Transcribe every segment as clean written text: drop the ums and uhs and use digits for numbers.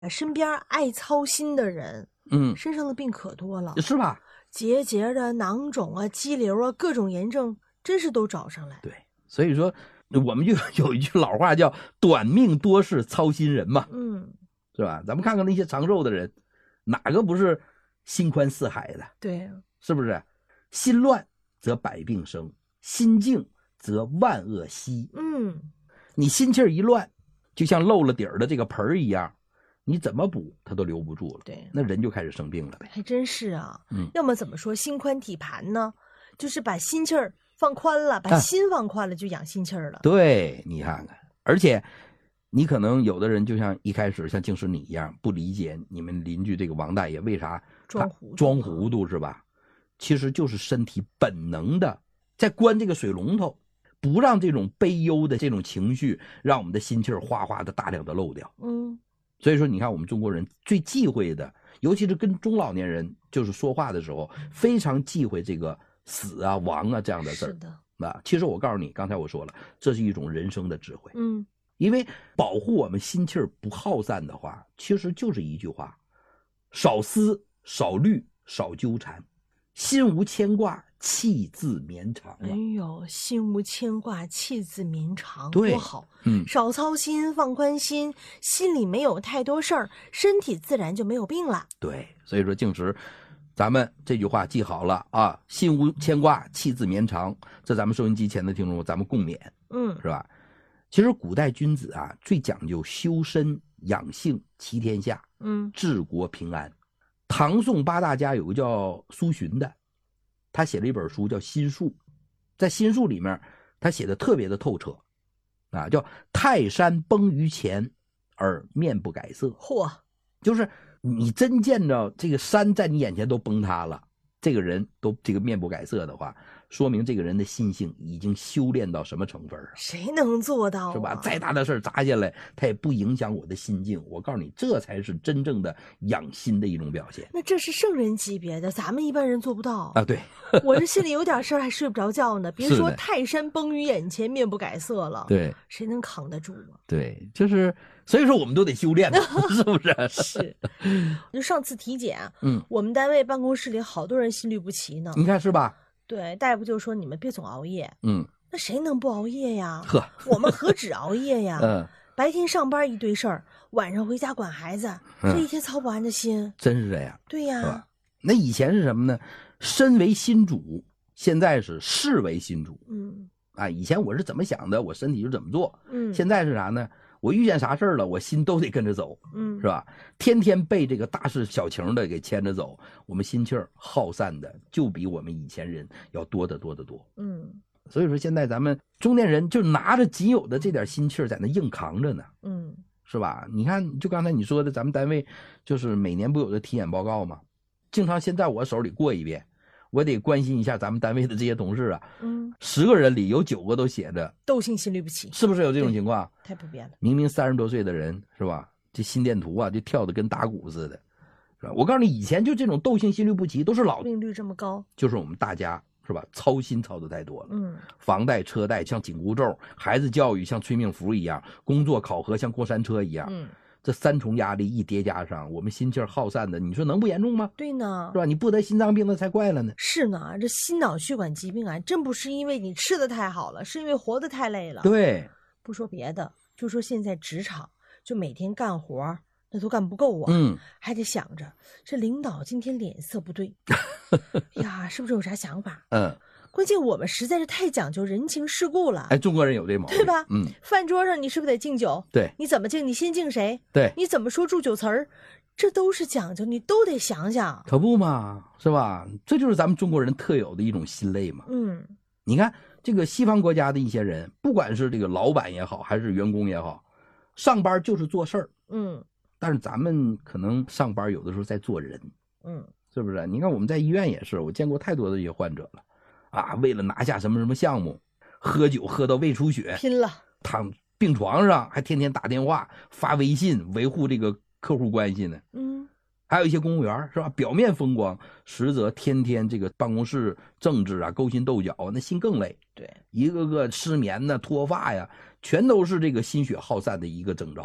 身边爱操心的人，身上的病可多了， 是吧？ 结节的、囊肿啊、肌瘤啊，各种炎症真是都找上来。 对，所以说我们就有一句老话叫短命多是操心人嘛，是吧？咱们看看那些长寿的人，哪个不是心宽似海的？ 对， 是不是？心乱则百病生，心静则万恶息。你心气儿一乱，就像漏了底儿的这个盆儿一样，你怎么补它都留不住了。 对， 那人就开始生病了呗。 还真是啊。要么怎么说心宽体盘呢？就是把心气儿放宽了，把心放宽了，就养心气儿了。 对，你看看，而且你可能有的人就像一开始像净是你一样，不理解你们邻居这个王大爷为啥装糊涂是吧？其实就是身体本能的在关这个水龙头，不让这种悲忧的这种情绪让我们的心气儿哗哗的大量的漏掉。所以说你看我们中国人最忌讳的，尤其是跟中老年人就是说话的时候，非常忌讳这个死啊亡啊这样的事儿。 是的。 其实我告诉你，刚才我说了，这是一种人生的智慧。因为保护我们心气儿不耗散的话，其实就是一句话：少思少虑少纠缠，心无牵挂气自绵长。 哎呦，心无牵挂气自绵长， 对， 多好。少操心，放宽心，心里没有太多事儿，身体自然就没有病了。 对，所以说净直咱们这句话记好了啊，心无牵挂气自绵长，这咱们收音机前的听众咱们共勉。是吧？其实古代君子啊，最讲究修身养性齐天下，治国平安。唐宋八大家有个叫苏洵的，他写了一本书叫《心术》，在《心术》里面他写的特别的透彻啊，叫泰山崩于前而面不改色。 嚯， 就是你真见着这个山在你眼前都崩塌了，这个人都这个面不改色的话，说明这个人的心性已经修炼到什么成分了？ 谁能做到啊？ 是吧？再大的事砸下来，它也不影响我的心境。我告诉你，这才是真正的养心的一种表现。 那这是圣人级别的，咱们一般人做不到啊。对， 我这心里有点事儿，还睡不着觉呢。别说泰山崩于眼前，面不改色了。 对， 谁能扛得住啊？ 对，就是所以说我们都得修炼，是不是？ 是。就上次体检，我们单位办公室里好多人心律不齐呢。 你看是吧？ 对，大夫就说你们别总熬夜。那谁能不熬夜呀？我们何止熬夜呀？白天上班一堆事儿，晚上回家管孩子，这一天操不完的心。 真是这样。 对呀。 那以前是什么呢？身为心主，现在是事为心主。以前我是怎么想的，我身体就怎么做。现在是啥呢？我遇见啥事儿了，我心都得跟着走，是吧？天天被这个大事小情的给牵着走，我们心气儿耗散的就比我们以前人要多得多得多。所以说现在咱们中年人就拿着仅有的这点心气儿在那硬扛着呢，是吧？你看，就刚才你说的，咱们单位就是每年不有的体检报告吗？经常先在我手里过一遍。我得关心一下咱们单位的这些同事啊，10个人里有9个都写着窦性心律不齐， 是不是有这种情况？ 太普遍了。 明明30多岁的人是吧？这心电图啊就跳得跟打鼓似的，是吧？我告诉你，以前就这种窦性心律不齐都是老病率这么高， 就是我们大家是吧？操心操得太多了。房贷车贷像紧箍咒，孩子教育像催命符一样，工作考核像过山车一样。这3重压力一叠加上，我们心气儿耗散的，你说能不严重吗？ 对呢， 是吧？你不得心脏病那才怪了呢。 是呢，这心脑血管疾病啊，真不是因为你吃的太好了，是因为活得太累了。 对， 不说别的，就说现在职场，就每天干活那都干不够啊。还得想着这领导今天脸色不对呀，是不是有啥想法？关键我们实在是太讲究人情世故了。 中国人有这毛病， 对吧？饭桌上你是不是得敬酒？ 对， 你怎么敬？你先敬谁？ 对， 你怎么说祝酒词儿？这都是讲究，你都得想想。 可不嘛，是吧？这就是咱们中国人特有的一种心累嘛。你看这个西方国家的一些人，不管是这个老板也好，还是员工也好，上班就是做事儿。但是咱们可能上班有的时候在做人。是不是？你看我们在医院也是，我见过太多的这些患者了。为了拿下什么什么项目，喝酒喝到胃出血， 拼了， 躺病床上还天天打电话发微信维护这个客户关系呢。还有一些公务员是吧，表面风光，实则天天这个办公室政治啊勾心斗角，那心更累。 对， 一个个失眠呢脱发呀，全都是这个心血耗散的一个征兆。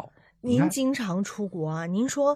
您经常出国啊，您说